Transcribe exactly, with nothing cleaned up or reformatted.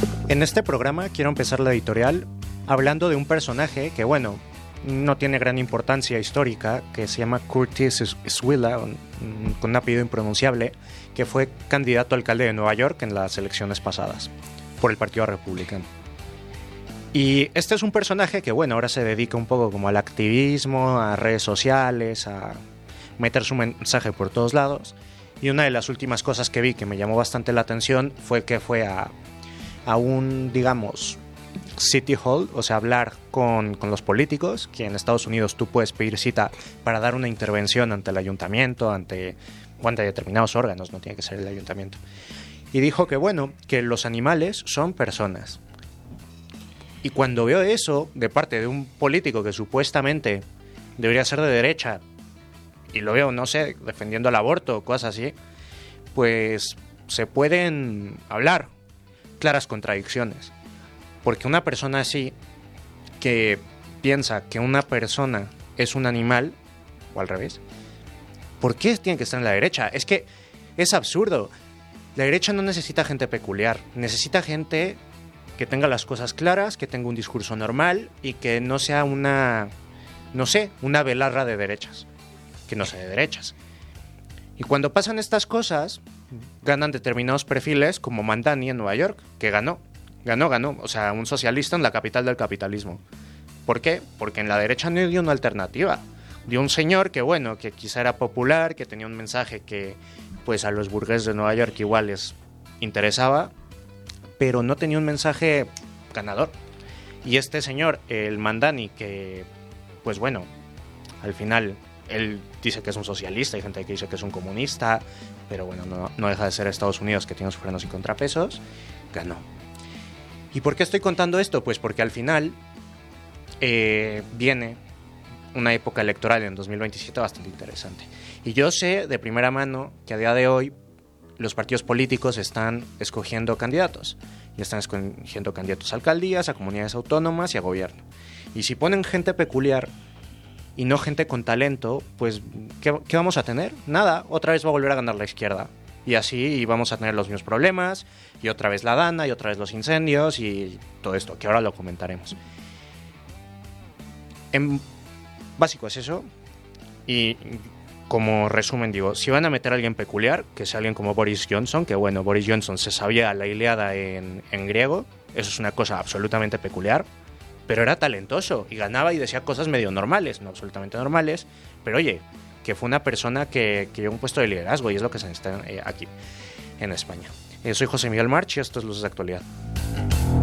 En este programa quiero empezar la editorial hablando de un personaje que, bueno, no tiene gran importancia histórica, que se llama Curtis Sewell, con un apellido impronunciable, que fue candidato a alcalde de Nueva York en las elecciones pasadas por el Partido Republicano. Y este es un personaje que, bueno, ahora se dedica un poco como al activismo, a redes sociales, a meter su mensaje por todos lados. Y una de las últimas cosas que vi que me llamó bastante la atención fue que fue a, a un, digamos, City Hall, o sea, hablar con, con los políticos, que en Estados Unidos tú puedes pedir cita para dar una intervención ante el ayuntamiento, ante, o ante determinados órganos, no tiene que ser el ayuntamiento. Y dijo que, bueno, que los animales son personas. Y cuando veo eso de parte de un político que supuestamente debería ser de derecha, y lo veo, no sé, defendiendo el aborto o cosas así, pues se pueden hablar claras contradicciones. Porque una persona así, que piensa que una persona es un animal, o al revés, ¿por qué tiene que estar en la derecha? Es que es absurdo. La derecha no necesita gente peculiar, necesita gente que tenga las cosas claras, que tenga un discurso normal y que no sea una, no sé, una velarra de derechas, que no sea de derechas. Y cuando pasan estas cosas, ganan determinados perfiles como Mamdani en Nueva York, que ganó, ganó, ganó, o sea, un socialista en la capital del capitalismo. ¿Por qué? Porque en la derecha no dio una alternativa. Dio un señor que, bueno, que quizá era popular, que tenía un mensaje que, pues, a los burgueses de Nueva York igual les interesaba, pero no tenía un mensaje ganador. Y este señor, el Mamdani, que, pues bueno, al final él dice que es un socialista, hay gente que dice que es un comunista, pero bueno, no, no deja de ser Estados Unidos, que tiene sus frenos y contrapesos, ganó. ¿Y por qué estoy contando esto? Pues porque al final eh, viene una época electoral en dos mil veintisiete bastante interesante. Y yo sé de primera mano que a día de hoy los partidos políticos están escogiendo candidatos. Y están escogiendo candidatos a alcaldías, a comunidades autónomas y a gobierno. Y si ponen gente peculiar y no gente con talento, pues ¿qué, qué vamos a tener? Nada, otra vez va a volver a ganar la izquierda. Y así vamos a tener los mismos problemas, y otra vez la Dana, y otra vez los incendios, y todo esto, que ahora lo comentaremos. En básico es eso, y como resumen digo, si van a meter a alguien peculiar, que sea alguien como Boris Johnson, que bueno, Boris Johnson se sabía la Ilíada en, en griego, eso es una cosa absolutamente peculiar, pero era talentoso y ganaba y decía cosas medio normales, no absolutamente normales, pero oye, que fue una persona que, que llevó un puesto de liderazgo y es lo que se necesita eh, aquí en España. Eh, soy José Miguel March y esto es Luces de Actualidad.